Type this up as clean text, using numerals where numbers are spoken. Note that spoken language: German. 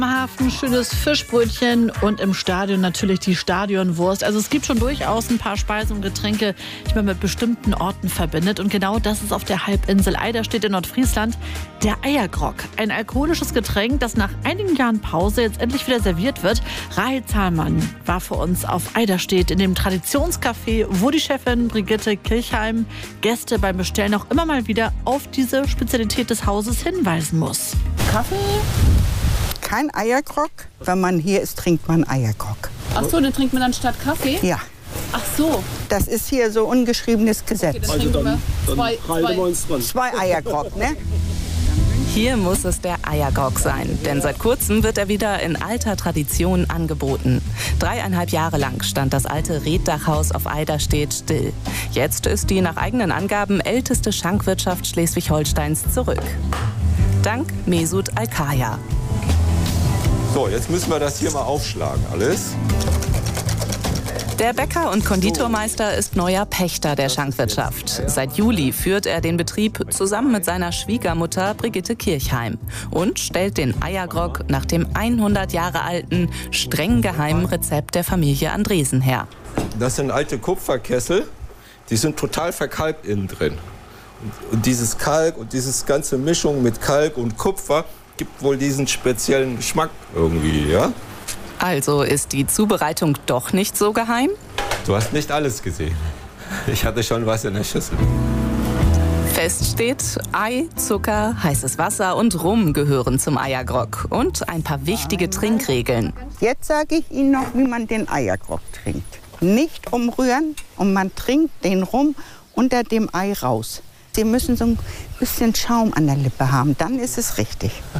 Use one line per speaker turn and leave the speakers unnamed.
Hafen, schönes Fischbrötchen und im Stadion natürlich die Stadionwurst. Also es gibt schon durchaus ein paar Speisen und Getränke, die man mit bestimmten Orten verbindet. Und genau das ist auf der Halbinsel Eiderstedt in Nordfriesland der Eiergrog. Ein alkoholisches Getränk, das nach einigen Jahren Pause jetzt endlich wieder serviert wird. Rahel Zahlmann war für uns auf Eiderstedt in dem Traditionscafé, wo die Chefin Brigitte Kirchheim Gäste beim Bestellen auch immer mal wieder auf diese Spezialität des Hauses hinweisen muss.
Kaffee? Kein Eiergrog. Wenn man hier ist, trinkt man Eiergrog.
Ach so, den trinkt man dann statt Kaffee?
Ja.
Ach so.
Das ist hier so ungeschriebenes Gesetz.
Okay, also dann halten wir uns dran.
2 Eiergrog, ne?
Hier muss es der Eiergrog sein, denn seit kurzem wird er wieder in alter Tradition angeboten. 3,5 Jahre lang stand das alte Reetdachhaus auf Eiderstedt still. Jetzt ist die nach eigenen Angaben älteste Schankwirtschaft Schleswig-Holsteins zurück. Dank Mesut Alkaya.
So, jetzt müssen wir das hier mal aufschlagen, alles.
Der Bäcker und Konditormeister ist neuer Pächter der Schankwirtschaft. Seit Juli führt er den Betrieb zusammen mit seiner Schwiegermutter Brigitte Kirchheim und stellt den Eiergrog nach dem 100 Jahre alten, streng geheimen Rezept der Familie Andresen her.
Das sind alte Kupferkessel, die sind total verkalkt innen drin. Und dieses Kalk und diese ganze Mischung mit Kalk und Kupfer gibt wohl diesen speziellen Geschmack irgendwie, ja?
Also ist die Zubereitung doch nicht so geheim?
Du hast nicht alles gesehen. Ich hatte schon was in der Schüssel.
Fest steht, Ei, Zucker, heißes Wasser und Rum gehören zum Eiergrog. Und ein paar wichtige Trinkregeln.
Jetzt sage ich Ihnen noch, wie man den Eiergrog trinkt. Nicht umrühren und man trinkt den Rum unter dem Ei raus. Sie müssen so ein bisschen Schaum an der Lippe haben, dann ist es richtig.